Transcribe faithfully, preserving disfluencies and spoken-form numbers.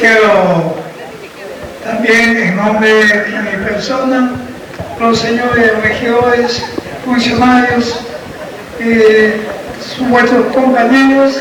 Quiero también, en nombre de mi persona, los señores regidores, funcionarios, eh, vuestros compañeros,